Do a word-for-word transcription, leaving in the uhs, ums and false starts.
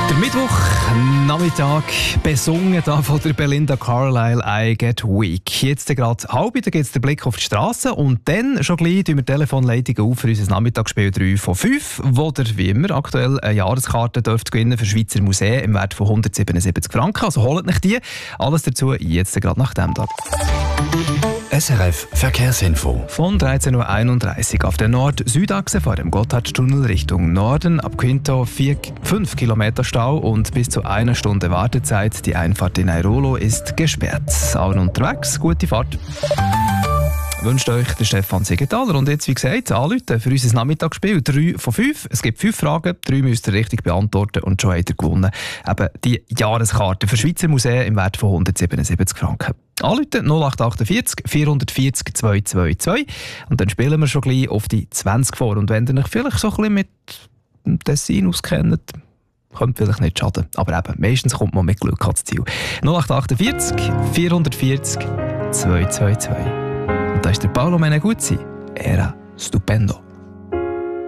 Der Mittwochnachmittag besungen da von der Belinda Carlisle «I Get Weak». Jetzt gerade halb, da gibt es den Blick auf die Straße und dann schon gleich tun wir die Telefonleitungen auf für unser Nachmittagsspiel drei von fünf, wo ihr wie immer aktuell eine Jahreskarte dürft gewinnen für Schweizer Museen im Wert von hundertsiebenundsiebzig Franken. Also holt nicht die. Alles dazu jetzt gerade nach dem Tag. S R F Verkehrsinfo. Von dreizehn Uhr einunddreißig auf der Nord-Süd-Achse vor dem Gotthardtunnel Richtung Norden. Ab Quinto fünf Kilometer Stau und bis zu einer Stunde Wartezeit. Die Einfahrt in Airolo ist gesperrt. Allen unterwegs, gute Fahrt. Wünscht euch der Stefan Siegenthaler. Und jetzt, wie gesagt, anrufen für unser Nachmittagsspiel drei von fünf. Es gibt fünf Fragen, drei müsst ihr richtig beantworten und schon habt ihr gewonnen. Eben die Jahreskarte für Schweizer Museen im Wert von hundertsiebenundsiebzig Franken. Anrufen null acht achtundvierzig vierhundertvierzig zweihundertzweiundzwanzig und dann spielen wir schon gleich auf die zwanzig vor. Und wenn ihr euch vielleicht so ein bisschen mit dem Tessin auskennt, könnte vielleicht nicht schaden. Aber eben, meistens kommt man mit Glück ans Ziel. null acht achtundvierzig vierhundertvierzig zweihundertzweiundzwanzig. Und da ist der Paolo Meneguzzi. Era stupendo.